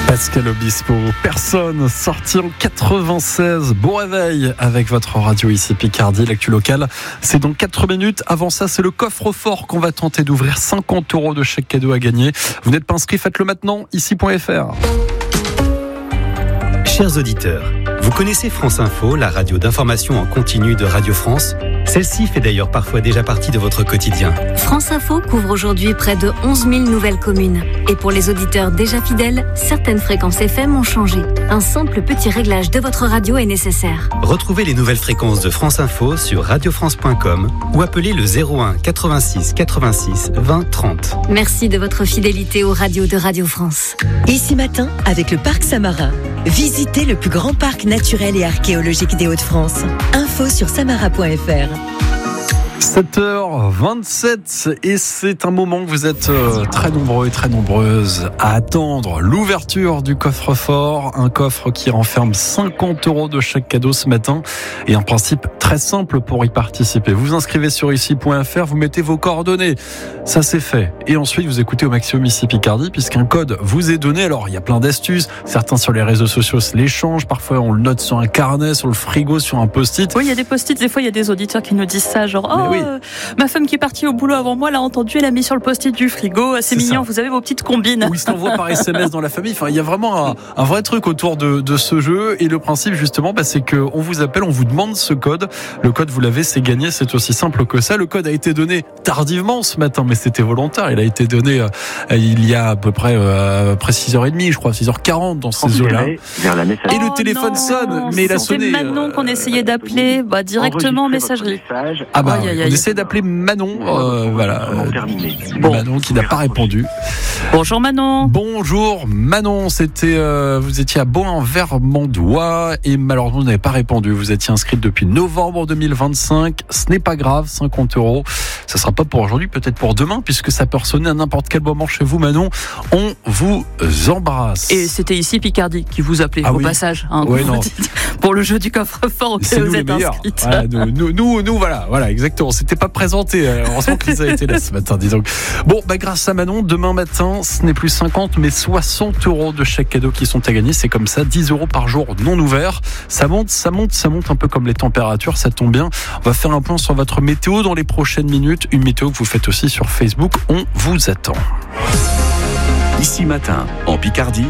Pascal Obispo, Personne, sorti en 96. Bon réveil avec votre radio ici Picardie, l'actu locale. C'est dans 4 minutes. Avant ça, c'est le coffre-fort qu'on va tenter d'ouvrir. 50 € de chèque cadeau à gagner. Vous n'êtes pas inscrit, faites-le maintenant, ici.fr. Chers auditeurs, vous connaissez France Info, la radio d'information en continu de Radio France ? Celle-ci fait d'ailleurs parfois déjà partie de votre quotidien. France Info couvre aujourd'hui près de 11 000 nouvelles communes. Et pour les auditeurs déjà fidèles, certaines fréquences FM ont changé. Un simple petit réglage de votre radio est nécessaire. Retrouvez les nouvelles fréquences de France Info sur radiofrance.com ou appelez le 01 86 86 20 30. Merci de votre fidélité aux radios de Radio France. Ici matin, avec le Parc Samarin. Visitez le plus grand parc naturel et archéologique des Hauts-de-France. Info sur samara.fr. 7h27 et c'est un moment que vous êtes très nombreux et très nombreuses à attendre l'ouverture du coffre-fort, un coffre qui renferme 50 € de chèque cadeau ce matin et un principe très simple pour y participer. Vous inscrivez sur ici.fr, vous mettez vos coordonnées, ça c'est fait et ensuite vous écoutez au maximum ici Picardie puisqu'un code vous est donné. Alors il y a plein d'astuces, certains sur les réseaux sociaux se l'échangent, parfois on le note sur un carnet, sur le frigo, sur un post-it. Oui, il y a des post-it, des fois il y a des auditeurs qui nous disent ça, genre oui. Ma femme qui est partie au boulot avant moi l'a entendu, elle a mis sur le post-it du frigo, c'est mignon, ça. Vous avez vos petites combines. Oui, c'est envoie par SMS dans la famille. Enfin, il y a vraiment un vrai truc autour de ce jeu et le principe justement, c'est que on vous appelle, on vous demande ce code. Le code vous l'avez, c'est gagné, c'est aussi simple que ça. Le code a été donné tardivement ce matin, mais c'était volontaire. Il a été donné il y a à peu près 6h30, je crois, 6h40 dans ces eaux-là. Et le téléphone sonne, mais il a sonné. C'est Manon qu'on essayait d'appeler directement en messagerie. On essaie d'appeler Manon, voilà. Bon. Manon qui n'a pas répondu. Bonjour Manon. Bonjour Manon, vous étiez à Bohain-Vermandois et malheureusement vous n'avez pas répondu. Vous étiez inscrite depuis novembre 2025. Ce n'est pas grave, 50 €. Ça sera pas pour aujourd'hui, peut-être pour demain, puisque ça peut sonner à n'importe quel moment chez vous, Manon. On vous embrasse. Et c'était ici Picardie qui vous appelait au passage. Pour le jeu du coffre-fort auquel vous êtes inscrite. Voilà, nous, voilà, exactement. C'était pas présenté. Heureusement que ça a été là ce matin, dis donc. Bon, grâce à Manon, demain matin, ce n'est plus 50, mais 60 € de chèque cadeau qui sont à gagner. C'est comme ça, 10 € par jour non ouvert. Ça monte un peu comme les températures, ça tombe bien. On va faire un point sur votre météo dans les prochaines minutes. Une météo que vous faites aussi sur Facebook. On vous attend. Ici matin, en Picardie,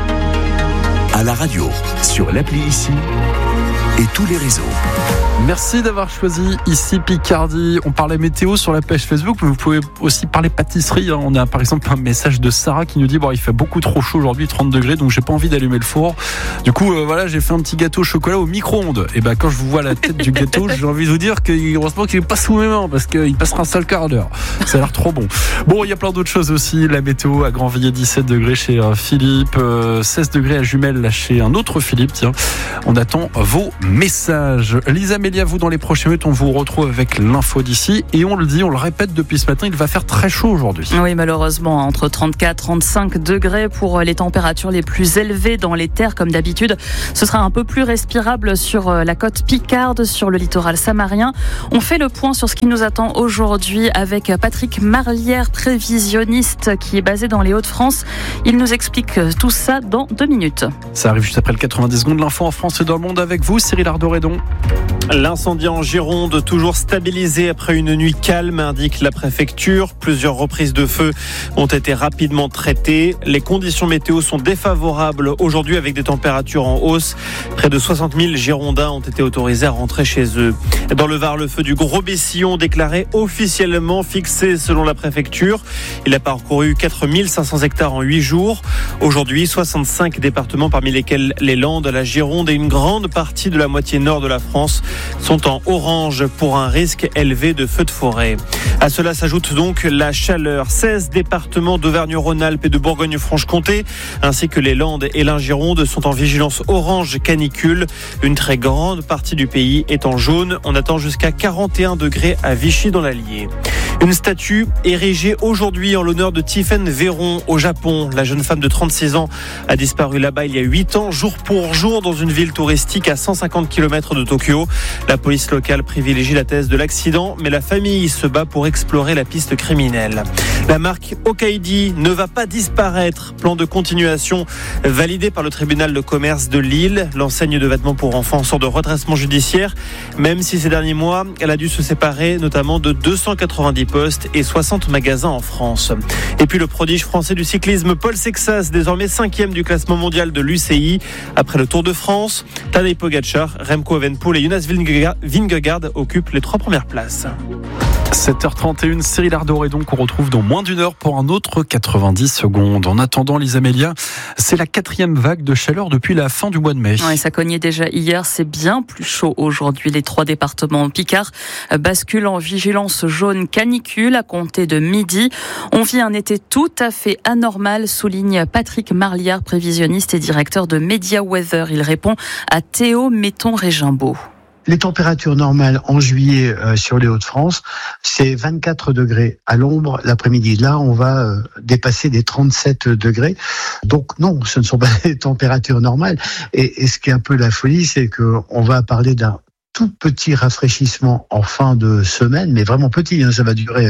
à la radio, sur l'appli Ici et tous les réseaux. Merci d'avoir choisi ici Picardie. On parlait météo sur la page Facebook, mais vous pouvez aussi parler pâtisserie. On a par exemple un message de Sarah qui nous dit il fait beaucoup trop chaud aujourd'hui, 30 degrés, donc j'ai pas envie d'allumer le four. Du coup, j'ai fait un petit gâteau au chocolat au micro-ondes. Et quand je vous vois la tête du gâteau, j'ai envie de vous dire heureusement qu'il est pas sous mes mains parce qu'il passera un sale quart d'heure. Ça a l'air trop bon. Bon, il y a plein d'autres choses aussi. La météo à Grandvilliers, 17 degrés chez Philippe, 16 degrés à Jumelles là chez un autre Philippe. Tiens, on attend vos messages. Lisa Mélia, vous dans les prochaines minutes, on vous retrouve avec l'info d'ici et on le répète depuis ce matin, il va faire très chaud aujourd'hui. Oui, malheureusement, entre 34 et 35 degrés pour les températures les plus élevées dans les terres comme d'habitude. Ce sera un peu plus respirable sur la côte Picarde, sur le littoral samarien. On fait le point sur ce qui nous attend aujourd'hui avec Patrick Marlière, prévisionniste qui est basé dans les Hauts-de-France. Il nous explique tout ça dans 2 minutes. Ça arrive juste après le 90 secondes. L'info en France et dans le monde avec vous, Cyril Ardoredon. L'incendie en Gironde, toujours stabilisé après une nuit calme, indique la préfecture. Plusieurs reprises de feu ont été rapidement traitées. Les conditions météo sont défavorables aujourd'hui avec des températures en hausse. Près de 60 000 Girondins ont été autorisés à rentrer chez eux. Dans le Var, le feu du Gros Bessillon déclaré officiellement fixé selon la préfecture. Il a parcouru 4 500 hectares en 8 jours. Aujourd'hui, 65 départements parmi lesquels les Landes, la Gironde et une grande partie de la moitié nord de la France sont en orange pour un risque élevé de feux de forêt. À cela s'ajoute donc la chaleur. 16 départements d'Auvergne-Rhône-Alpes et de Bourgogne-Franche-Comté, ainsi que les Landes et la Gironde sont en vigilance orange canicule. Une très grande partie du pays est en jaune. On attend jusqu'à 41 degrés à Vichy dans l'Allier. Une statue érigée aujourd'hui en l'honneur de Tiphaine Véron au Japon. La jeune femme de 36 ans a disparu là-bas il y a 8 ans, jour pour jour, dans une ville touristique à 150 km de Tokyo. La police locale privilégie la thèse de l'accident, mais la famille se bat pour explorer la piste criminelle. La marque Okaidi ne va pas disparaître. Plan de continuation validé par le tribunal de commerce de Lille. L'enseigne de vêtements pour enfants sort de redressement judiciaire, même si ces derniers mois, elle a dû se séparer notamment de 290 postes et 60 magasins en France. Et puis le prodige français du cyclisme Paul Sexas, désormais 5e du classement mondial de l'UCI. Après le Tour de France, Tadej Pogacar, Remco Evenepoel et Jonas Vingegaard occupent les 3 premières places. 7h31, Cyril Ardoré donc on retrouve dans moins d'une heure pour un autre 90 secondes. En attendant, Lisa Mélia, c'est la 4e vague de chaleur depuis la fin du mois de mai. Ouais, ça cognait déjà hier, c'est bien plus chaud aujourd'hui. Les 3 départements Picard basculent en vigilance jaune canicule à compter de midi. On vit un été tout à fait anormal, souligne Patrick Marliard, prévisionniste et directeur de Media Weather. Il répond à Théo Metton-Régimbaud. Les températures normales en juillet sur les Hauts-de-France, c'est 24 degrés à l'ombre l'après-midi. Là, on va dépasser les 37 degrés. Donc non, ce ne sont pas des températures normales. Et ce qui est un peu la folie, c'est qu'on va parler d'un tout petit rafraîchissement en fin de semaine, mais vraiment petit, ça va durer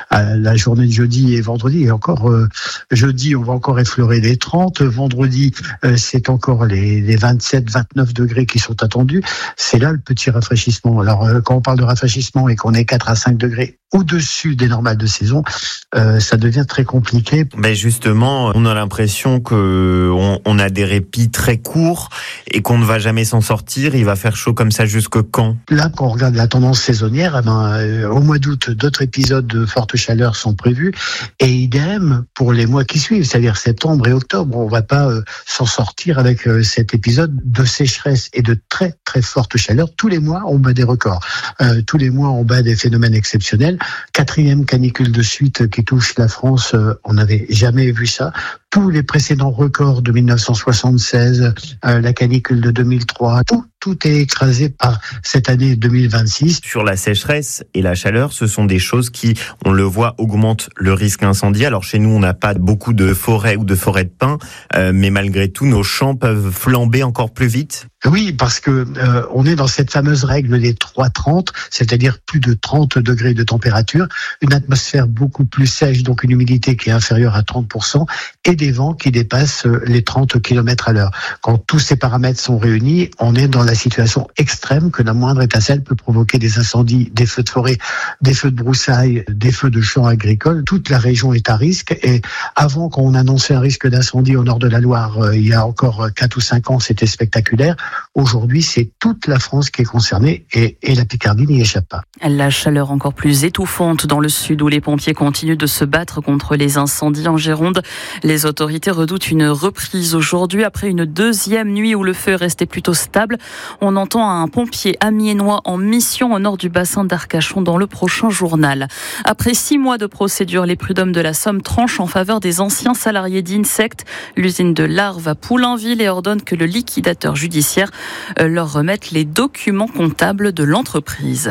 la journée de jeudi et vendredi, et encore jeudi on va encore effleurer les 30, vendredi c'est encore les 27, 29 degrés qui sont attendus, c'est là le petit rafraîchissement. Alors quand on parle de rafraîchissement et qu'on est 4 à 5 degrés au-dessus des normales de saison, ça devient très compliqué. Ben justement, on a l'impression qu'on a des répits très courts et qu'on ne va jamais s'en sortir. Il va faire chaud comme ça jusque quand ? Là, quand on regarde la tendance saisonnière, au mois d'août, d'autres épisodes de forte chaleur sont prévus. Et idem pour les mois qui suivent, c'est-à-dire septembre et octobre. On va pas s'en sortir avec cet épisode de sécheresse et de très très forte chaleur. Tous les mois, on bat des records. Tous les mois, on bat des phénomènes exceptionnels. 4e canicule de suite qui touche la France, on n'avait jamais vu ça. Tous les précédents records de 1976, la canicule de 2003, tout est écrasé par cette année 2026. Sur la sécheresse et la chaleur, ce sont des choses qui, on le voit, augmentent le risque incendie. Alors chez nous, on n'a pas beaucoup de forêts ou de forêts de pins, mais malgré tout, nos champs peuvent flamber encore plus vite. Oui, parce que on est dans cette fameuse règle des 3-30, c'est-à-dire plus de 30 degrés de température, une atmosphère beaucoup plus sèche, donc une humidité qui est inférieure à 30%, et des vents qui dépassent les 30 km à l'heure. Quand tous ces paramètres sont réunis, on est dans la situation extrême que la moindre étincelle peut provoquer des incendies, des feux de forêt, des feux de broussailles, des feux de champs agricoles. Toute la région est à risque, et avant qu'on annonçait un risque d'incendie au nord de la Loire, il y a encore 4 ou 5 ans, c'était spectaculaire. Aujourd'hui, c'est toute la France qui est concernée et la Picardie n'y échappe pas. La chaleur encore plus étouffante dans le sud où les pompiers continuent de se battre contre les incendies en Gironde. Les autorités redoutent une reprise aujourd'hui après une 2e nuit où le feu est resté plutôt stable. On entend un pompier amiénois en mission au nord du bassin d'Arcachon dans le prochain journal. Après 6 mois de procédure, les prud'hommes de la Somme tranchent en faveur des anciens salariés d'Insect, l'usine de larves à Poulainville, et ordonnent que le liquidateur judiciaire leur remette les documents comptables de l'entreprise.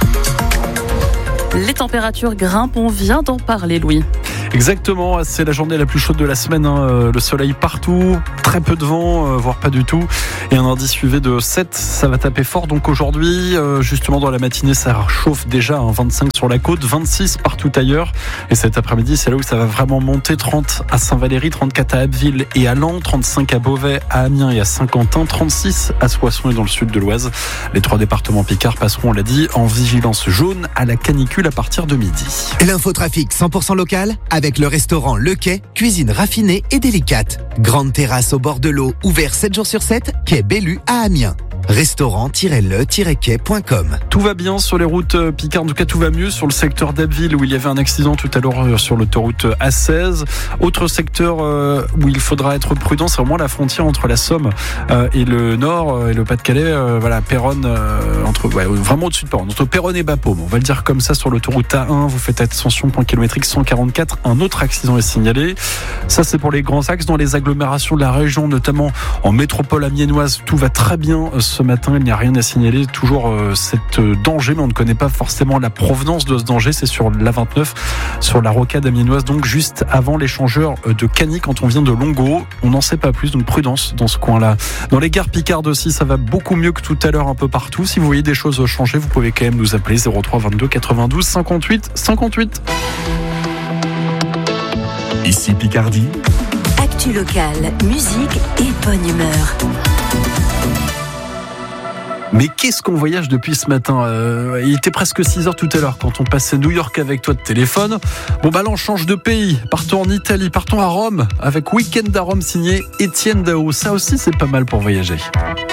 Les températures grimpent, on vient d'en parler, Louis. Exactement, c'est la journée la plus chaude de la semaine, le soleil partout, très peu de vent, voire pas du tout, et un indice UV de 7, ça va taper fort. Donc aujourd'hui, justement dans la matinée, ça chauffe déjà, 25 sur la côte, 26 partout ailleurs, et cet après-midi, c'est là où ça va vraiment monter. 30 à Saint-Valery, 34 à Abbeville et à Laon, 35 à Beauvais, à Amiens et à Saint-Quentin, 36 à Soissons et dans le sud de l'Oise. Les 3 départements Picard passeront, on l'a dit, en vigilance jaune à la canicule à partir de midi. L'infotrafic 100% local avec le restaurant Le Quai, cuisine raffinée et délicate. Grande terrasse au bord de l'eau, ouvert 7 jours sur 7, quai Bellu à Amiens. Restaurant-le-quai.com. Tout va bien sur les routes Picard, en tout cas tout va mieux sur le secteur d'Abbeville où il y avait un accident tout à l'heure sur l'autoroute A16. Autre secteur où il faudra être prudent, c'est vraiment la frontière entre la Somme et le Nord et le Pas-de-Calais, Péronne, vraiment au-dessus de Péronne, entre Péronne et Bapaume, on va le dire comme ça. Sur l'autoroute A1, vous faites attention, point kilométrique 144, un autre accident est signalé. Ça c'est pour les grands axes. Dans les agglomérations de la région, notamment en métropole amiénoise, tout va très bien ce matin, il n'y a rien à signaler. Toujours cet danger, mais on ne connaît pas forcément la provenance de ce danger. C'est sur l'A29, sur la rocade amiénoise, donc juste avant l'échangeur de Cagny quand on vient de Longo. On n'en sait pas plus, donc prudence dans ce coin-là. Dans les gares Picardes aussi, ça va beaucoup mieux que tout à l'heure un peu partout. Si vous voyez des choses changer, vous pouvez quand même nous appeler 03 22 92 58 58. Ici Picardie. Actu locale, musique et bonne humeur. Mais qu'est-ce qu'on voyage depuis ce matin il était presque 6h tout à l'heure quand on passait New York avec toi de téléphone. Bon bah là on change de pays, partons en Italie, partons à Rome avec Week-end à Rome signé Étienne Dao. Ça aussi c'est pas mal pour voyager.